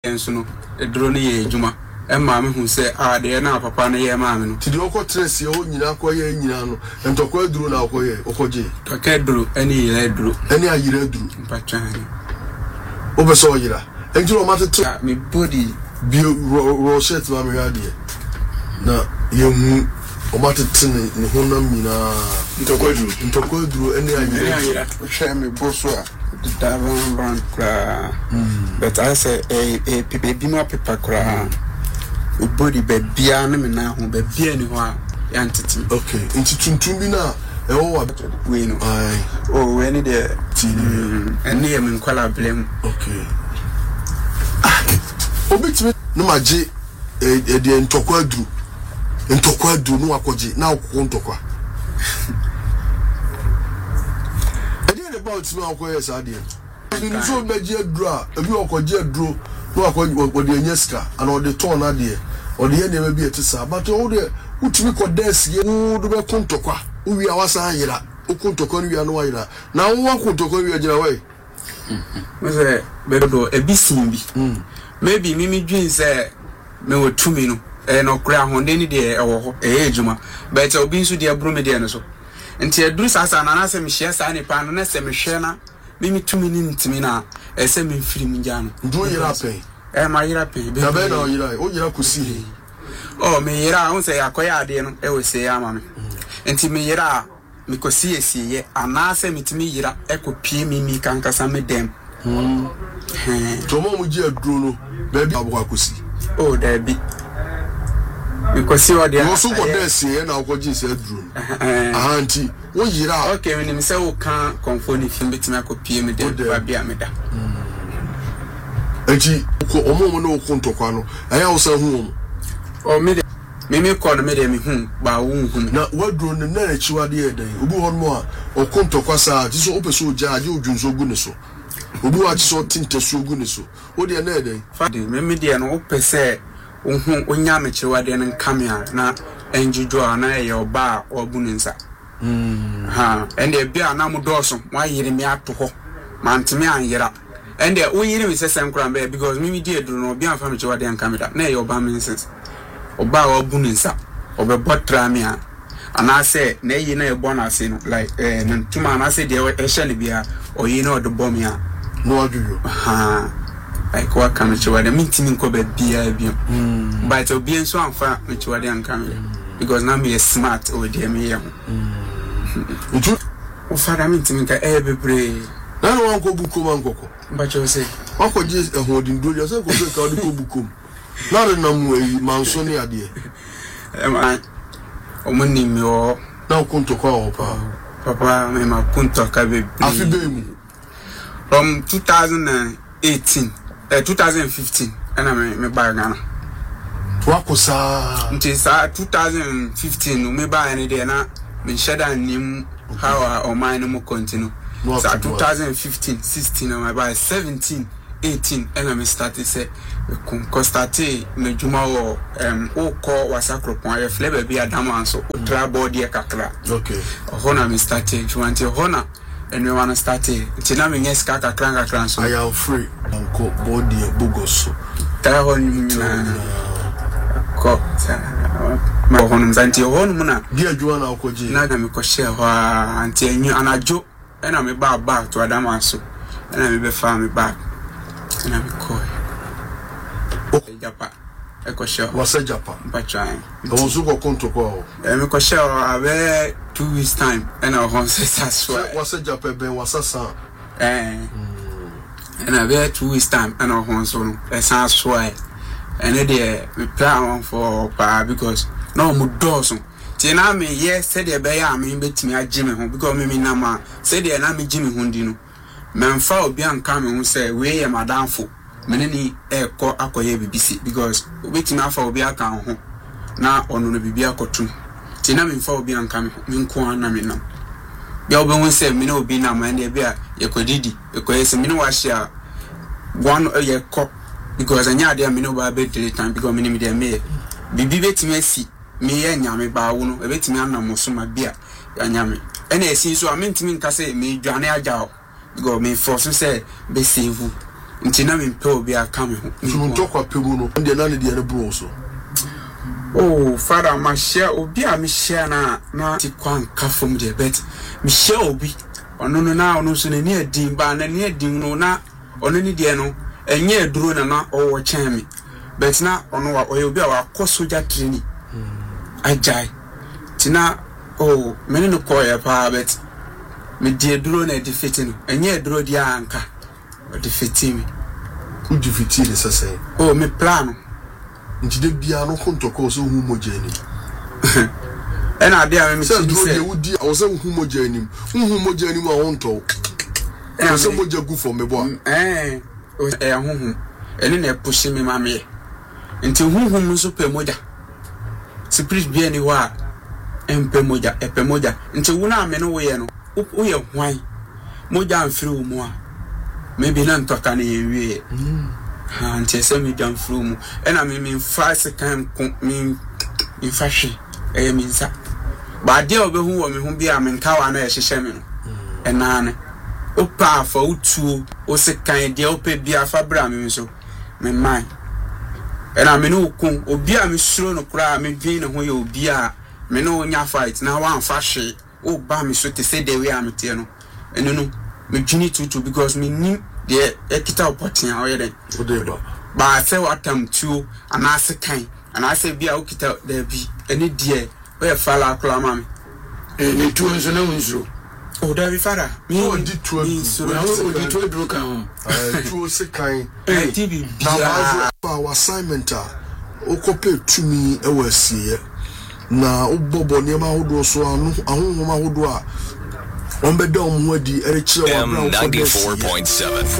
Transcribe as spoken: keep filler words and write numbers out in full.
enso no eduro no ye adwuma e ma me hu se ah de na papa no ye ma me no ti de okọ tres ye o nyina akọ ye nyina no entokọ aduro na akọ ye okoje toka aduro eni ye aduro eni ayire aduro mpatwan obeso oyira enjiro matete me body bi ro shirt ma me hade na ye hu o matete ne honam nyina ntokọ aduro ntokọ aduro eni ayire hwe me boso a da ron ron kra but I say eh eh pepe bi ma pepa kra o body be bia na me na ho be bia ni ho a yantete okay inti tuntum bi na e wo wa we no ai oh we ni de ti eni e me kwala blem okay obitime no maje e de ntokọ aduru ntokọ aduru no akoje na akoko ntokwa about me akoye sadie ni so beji aduru a ebi okoje aduru no akoje odi enyeska and odi ton ade odi ye na bi etisa but o de utimi ko desk ye wo do be kontokwa wo wi awasa ayira o kontokwa no wi anu ayira na wo kontokwa wi agina we mo se be do ebi simbi maybe mimi dwin se me wo tumi no e no kra honde ni de e wo ho e ejuma but obi nso de abro me de no so nti aduru sasa na na se me hia sa ne pa no na se me hwe na mimi tumi ni ntimi na e se me mfiri mu gya no do yira pe e ma yira pe be be na yira o yira kusi oh me yira on se yakoya ade no e wo se ya ma me nti me yira me kosi esiye ana se mitimi yira e ko pie mimi kankasa me dem hmm to mo mu gi aduru no be bi abwa kusi oh da bi because you are there. You also got this here now. What you said, drone. Ah, auntie, what you are? Okay, when you say we can't confirm if you bet me a copy me there, baby, I'm there. Auntie, omo no konto kwano. Aya usa home. Oh, me, me me call me there me hum, ba hum. Na what drone na na chiwa there dey. Obu hon mo a o konto kwasa. Ti so opeso jaaje odwunso gu ne so. Obu wa ti so tinte so gu ne so. O there na dey. Fadi me me there no opese. Unhu onya mechiwa de nkamia na enjujo na ye oba obununsa mm ha ende bia na mudoso wa yire mi ato ho mantime anyira ende o yire mi sesen kura be because mimi die duru no bia fa mechiwa de nkamida na ye oba menses oba obununsa obebotra mi a ana se na yi na e bonus no like eh ntuma na se de e hye ne bia o yi na o de bom ya no aduyo ha like what can you wear the meeting ko be bia bi but obi enso amfa me chi wade anka me because now me is smart o de me ye ntu o fara meeting ka e bebre na no wan ko buko man koko ba cho se wa ko je e ho din do je se ko be ka de ko buko na re na mu e manso ne ade e ma o mani mi o na ko nto kwa o pa papa me ma kunto ka be afi be mu from twenty eighteen eh twenty fifteen and me me buy Ghana wakosa nti sa twenty fifteen me buy any there na me sheda nim how o mine mo continue sa twenty fifteen sixteen and my buy seventeen eighteen and me started say me ko started me juma wo em o ko wasakropon aye flavor bi adama so o tra board e kakra okay hona me started juma nti hona and we want to start it. Tina me yes kaka kranga kranso. I am free. Uncle body bogoso. Ta hon na ko ma hon zanti hon muna. Dia juana okoji. Na na me ko share ho anti enyu anajo. E na me ba ba to adama so. E na me be fa me ba. E na me ko. O japa. E ko share. Wasa japa. Ba try. O so ko konto ko. E me ko share abe two weeks time and I want to say wasa japa ben wasa san eh and I be two weeks time and I want so e san so and dey we plan for pa because no mu doso ti na me ye said dey be ya me betimi age me ho because me me na ma said dey na me gimi ho ndi no me mfa obi anka me ho say we ye madamfo me ni e ko akoye bibisi because obetimi afa obi aka ho na ono no bibi akotu tina me mfa obi anka me nko na me nam bia obi won say me na obi na ma na bia ye kodidi e ko yesi me no wa share one ye ko because anya ade me no ba be delay time because me ni me dey me bibi betimi asi me ye nyame ba wo no e betimi anam so ma bia anyame ena esi so amentimi nka say me dwane agya because me force say be save nti na me pe obi aka me ho so no tokwa pemu no nde na ne de ne bro so oh father ma share obi a me share na na ti kwan ka fom de bet me share obi ono no na ono so ne ne adin ba na ne adin no na ono ni de no enye aduro na na owo chen me bet na ono wa obi a wa kosoja training ajai tina oh meni no koya pa bet me de aduro na defeat no enye aduro dia anka o defeat me who defeat the sase oh me plan nti de bia no kontoko so hu mojani ena ade a me se duro de wudi o se hu mojani hu mojani ma wonto e se moja gu for me bo eh eh hu ene na push me ma me nti hu hu nso pe moja spirit bia ni wa empe moja epe moja nti wuna me no we no wo ye hwan moja amfiri wo mu a maybe na ntoka na yewie ha nti se me dan fru mu ena me me fa se kan me me fa hwe e me nsa ba de obehu wo me hu bia me nka wa na ye hye me no ena ne opa fa utuo o se kan de opa bia fa bra me so me man ena me no kun obi a me suro no kura me dwen ne ho ye obi a me no nya fight na wan fa hwe o ba me so te se de we am te no eno no me dwini tutu because me nim de ekita opotin a oyeden odeba ba se watam tuo ana se kan ana se bia okita da bi ene de we fala akla ma me e tuo nso na wonsuro o da bi fara me o di tuo o di tuo duro kan eh tuo se kan eh tv na ba wa assignment a o kope tumi e wa sie na o bobo ne ma hodo so anu ahonhom ahodo a on be da om ho adi ere kire wa bra ninety-four point seven